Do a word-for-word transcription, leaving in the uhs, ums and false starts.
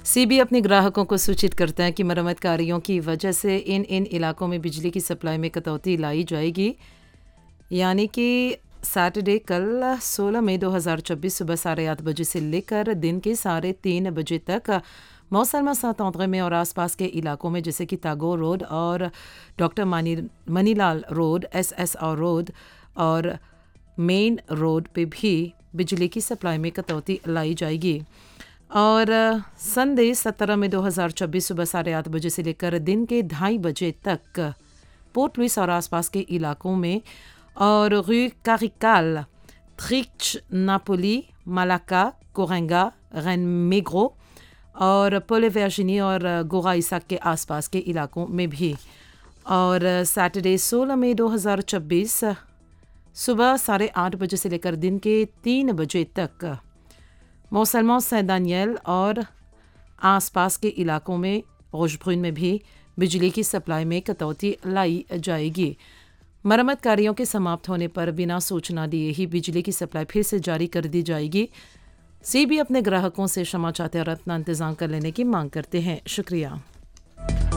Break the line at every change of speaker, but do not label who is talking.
CB अपने ग्राहकों को सूचित करता है कि मरम्मत कार्यों की वजह से इन इन इलाकों में बिजली की सप्लाई में कटौती लाई जाएगी। यानी कि सैटरडे कल सोलह मई दो हज़ार चौबीस सुबह साढ़े आठ बजे से लेकर दिन के साढ़े तीन बजे तक मौसलमा सातौंतरे में और आसपास के इलाकों में जैसे कि टागोर रोड और डॉक्टर मनी मनीलाल रोड, एसएसआर रोड और मेन रोड पे भी बिजली की सप्लाई में कटौती लाई जाएगी। और संडे सत्रह मई दो हज़ार चौबीस सुबह साढ़े आठ बजे से लेकर दिन के ढाई बजे तक पोर्ट लुइस और आसपास के इलाकों में और रू कारिकाल, ट्रिच, नापोली, मालाका, कोरेंगा, रेन मेग्रो और पोले वर्जिनी और गोरा इसाक के आसपास के इलाकों में भी। और सैटरडे सोलह मई दो हज़ार चौबीस सुबह साढ़े आठ बजे से लेकर दिन के तीन बजे तक मौसलमा सैन दानियल और आसपास के इलाकों में रोशब्रुन में भी बिजली की सप्लाई में कटौती लाई जाएगी। मरम्मत कार्यों के समाप्त होने पर बिना सूचना दिए ही बिजली की सप्लाई फिर से जारी कर दी जाएगी। सीबी अपने ग्राहकों से क्षमा चाहते और अपना इंतजाम कर लेने की मांग करते हैं। शुक्रिया।